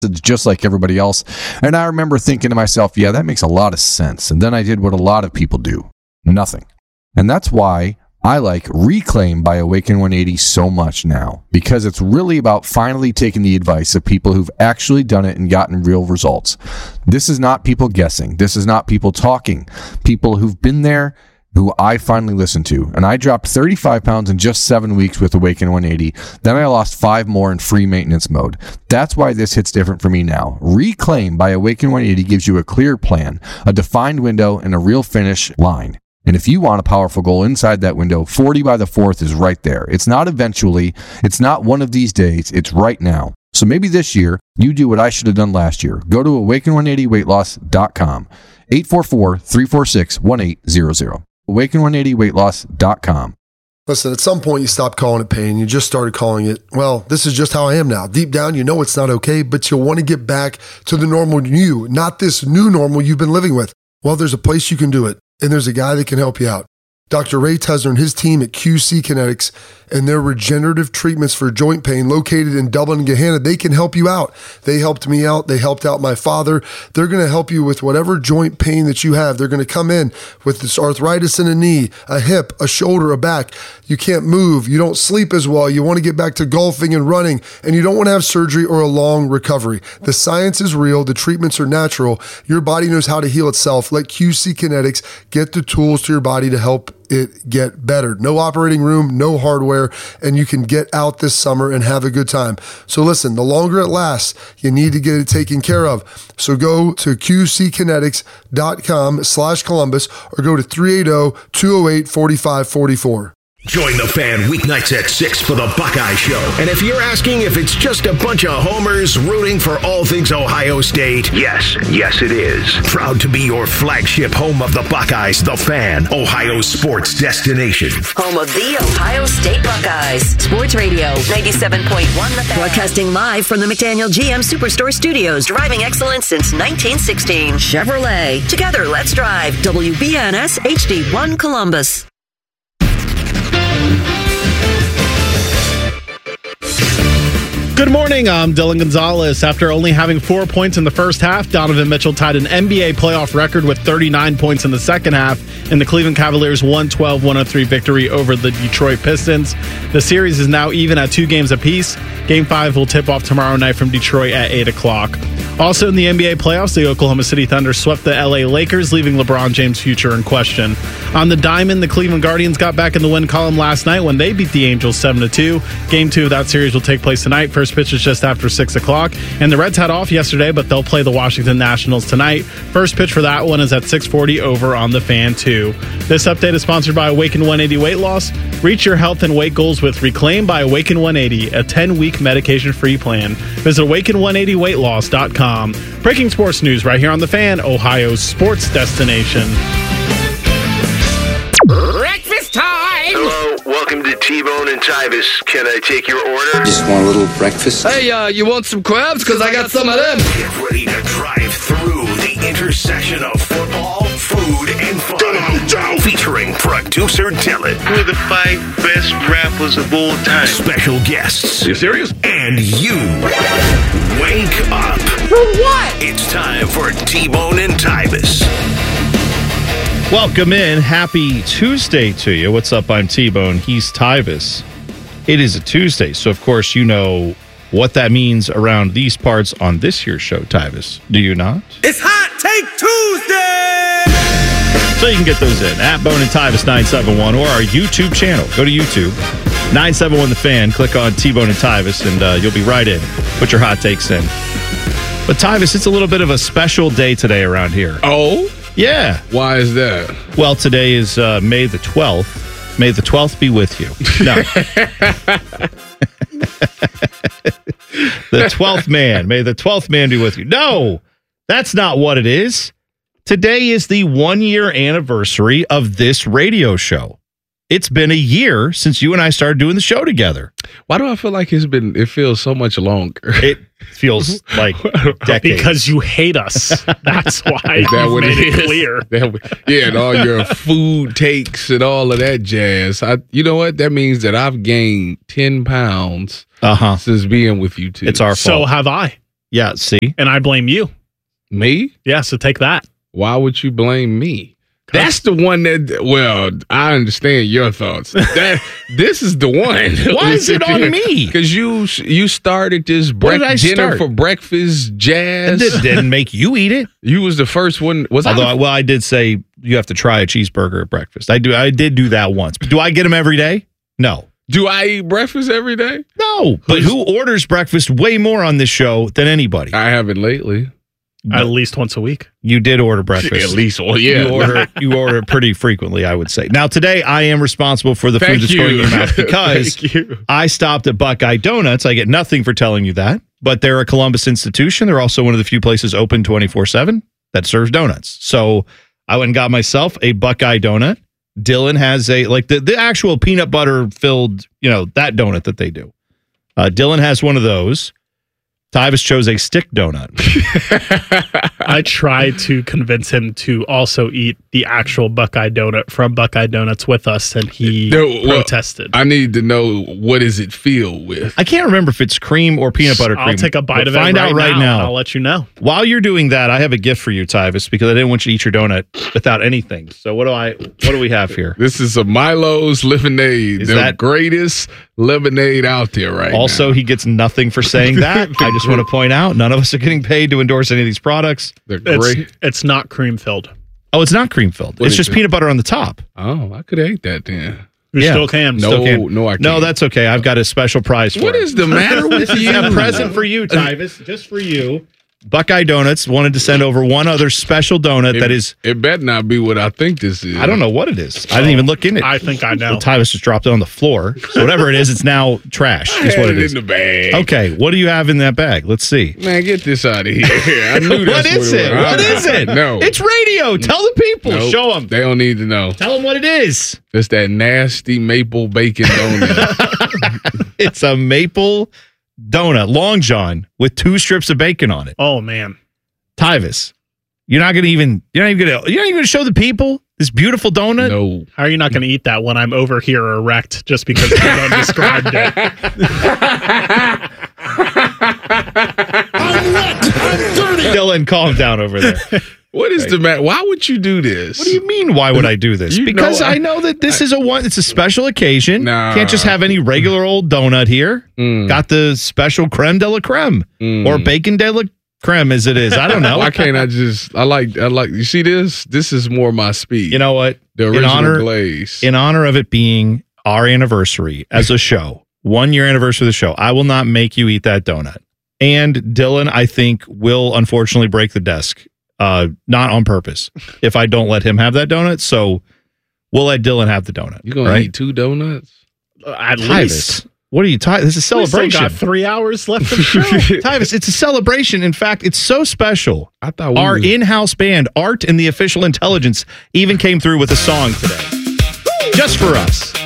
It's just like everybody else. And I remember thinking to myself, yeah, that makes a lot of sense. And then I did what a lot of people do. Nothing. And that's why I like Reclaim by Awaken 180 so much now, because it's really about finally taking the advice of people who've actually done it and gotten real results. This is not people guessing. This is not people talking. People who've been there, who I finally listened to. And I dropped 35 pounds in just 7 weeks with Awaken 180. Then I lost 5 more in free maintenance mode. That's why this hits different for me now. Reclaim by Awaken 180 gives you a clear plan, a defined window, and a real finish line. And if you want a powerful goal inside that window, 40 by the 4th is right there. It's not eventually. It's not one of these days. It's right now. So maybe this year, you do what I should have done last year. Go to awaken180weightloss.com. 844-346-1800. awaken180weightloss.com. Listen, at some point you stop calling it pain. You just started calling it, well, this is just how I am now. Deep down, you know it's not okay, but you'll want to get back to the normal you, not this new normal you've been living with. Well, there's a place you can do it, and there's a guy that can help you out. Dr. Ray Tesner and his team at QC Kinetics and their regenerative treatments for joint pain located in Dublin and Gahanna, they can help you out. They helped me out. They helped out my father. They're going to help you with whatever joint pain that you have. They're going to come in with this arthritis in a knee, a hip, a shoulder, a back. You can't move. You don't sleep as well. You want to get back to golfing and running, and you don't want to have surgery or a long recovery. The science is real. The treatments are natural. Your body knows how to heal itself. Let QC Kinetics get the tools to your body to help it get better. No operating room, no hardware, and you can get out this summer and have a good time. So listen, the longer it lasts, you need to get it taken care of. So go to qckinetics.com/Columbus or go to 380-208-4544. Join the Fan weeknights at 6 for the Buckeye Show. And if you're asking if it's just a bunch of homers rooting for all things Ohio State, yes it is. Proud to be your flagship home of the Buckeyes, the Fan, Ohio sports destination. Home of the Ohio State Buckeyes. Sports Radio 97.1 The Fan. Broadcasting live from the McDaniel GM Superstore Studios. Driving excellence since 1916. Chevrolet. Together, let's drive. WBNS HD1 Columbus. Good morning, I'm Dylan Gonzalez. After only having 4 points in the first half, Donovan Mitchell tied an NBA playoff record with 39 points in the second half in the Cleveland Cavaliers' 112-103 victory over the Detroit Pistons. The series is now even at 2 games apiece. Game 5 will tip off tomorrow night from Detroit at 8 o'clock. Also in the NBA playoffs, the Oklahoma City Thunder swept the LA Lakers, leaving LeBron James' future in question. On the diamond, the Cleveland Guardians got back in the win column last night when they beat the Angels 7-2. Game 2 of that series will take place tonight. First pitch is just after 6 o'clock. And the Reds had off yesterday, but they'll play the Washington Nationals tonight. First pitch for that one is at 6:40 over on the Fan 2. This update is sponsored by Awaken 180 Weight Loss. Reach your health and weight goals with Reclaim by Awaken 180, a 10-week medication-free plan. Visit awaken180weightloss.com. Breaking sports news right here on the Fan, Ohio's sports destination. Breakfast time! Hello, welcome to T-Bone and Tyvis. Can I take your order? Just want a little breakfast. Hey, you want some crabs? Because I got some of them. Get ready to drive through the intersection of football, food, and fun. Come on, Joe! Featuring producer Dylan. Who are the 5 best rappers of all time? Special guests. You serious? And you. Wake up. For what? It's time for T-Bone and Tyvis. Welcome in. Happy Tuesday to you. What's up? I'm T-Bone. He's Tyvis. It is a Tuesday, so of course you know what that means around these parts on this year's show, Tyvis. Do you not? It's Hot Take Tuesday! So you can get those in at Bone and Tyvis 971 or our YouTube channel. Go to YouTube, 971 The Fan. Click on T-Bone and Tyvis, and you'll be right in. Put your hot takes in. But Tyvis, it's a little bit of a special day today around here. Oh? Yeah. Why is that? Well, today is May the 12th. May the 12th be with you. No. The 12th man. May the 12th man be with you. No, that's not what it is. Today is the 1-year anniversary of this radio show. It's been a year since you and I started doing the show together. Why do I feel like it feels so much longer? It feels like decades. Because you hate us. That's why Is that what made it it is? clear. Yeah, and all your food takes and all of that jazz. You know what? That means that I've gained 10 pounds since being with you two. It's our fault. So have I. Yeah, see? And I blame you. Me? Yeah, so take that. Why would you blame me? That's the one that, well, I understand your thoughts. This is the one. Why is it on me? Because you started this dinner for breakfast jazz. It didn't make you eat it. You was the first one. I did say you have to try a cheeseburger at breakfast. I did do that once. But do I get them every day? No. Do I eat breakfast every day? No. But who orders breakfast way more on this show than anybody? I haven't lately. At least once a week. You did order breakfast. At least, yeah. You order it pretty frequently, I would say. Now, today, I am responsible for the food that's going in your mouth because I stopped at Buckeye Donuts. I get nothing for telling you that, but they're a Columbus institution. They're also one of the few places open 24/7 that serves donuts. So I went and got myself a Buckeye donut. Dylan has the actual peanut butter filled, that donut that they do. Dylan has one of those. Tyvis chose a stick donut. I tried to convince him to also eat the actual Buckeye donut from Buckeye Donuts with us, and he protested. I need to know, what does it feel with? I can't remember if it's cream or peanut butter cream. I'll take a bite of it Find out right now. I'll let you know. While you're doing that, I have a gift for you, Tyvis, because I didn't want you to eat your donut without anything. So what do we have here? This is a Milo's lemonade. The greatest lemonade out there right now. Also, he gets nothing for saying that. I just want to point out, none of us are getting paid to endorse any of these products. They're great. It's not cream filled. Oh, it's not cream filled. It's just peanut butter on the top. Oh, I could have ate that then. You still can. No, I can't. No, that's okay. I've got a special prize for What is the matter with you? This is a present for you, Tyvis, just for you. Buckeye Donuts wanted to send over one other special donut that is... It better not be what I think this is. I don't know what it is. I didn't even look in it. I think I know. Well, Tyvis just dropped it on the floor. So whatever it is, it's now trash. Is what it is. In the bag. Okay, what do you have in that bag? Let's see. Man, get this out of here. I knew What is it? What is it? No. It's radio. Tell the people. Nope. Show them. They don't need to know. Tell them what it is. It's that nasty maple bacon donut. It's a maple donut, Long John, with 2 strips of bacon on it. Oh, man. Tyvis, you're not even gonna show the people this beautiful donut? No. How are you not going to eat that when I'm over here erect just because you described it? I'm wet. I'm dirty. Dylan, calm down over there. What is the matter? Why would you do this? What do you mean, why would I do this? Because I know that this is it's a special occasion. Nah. Can't just have any regular old donut here. Got the special creme de la creme or bacon de la creme as it is. I don't know. Why can't I like, you see this? This is more my speed. You know what? The original glaze. In honor of it being our anniversary as a show, 1 year anniversary of the show, I will not make you eat that donut. And Dylan, I think, will unfortunately break the desk. Not on purpose, if I don't let him have that donut. So we'll let Dylan have the donut. You gonna eat 2 donuts? At least. What are you talking? This is a celebration. We still got 3 hours left of the show. Tyvis, it's a celebration. In fact, it's so special. I thought our in-house band, Art and the Official Intelligence, even came through with a song today. Just for us.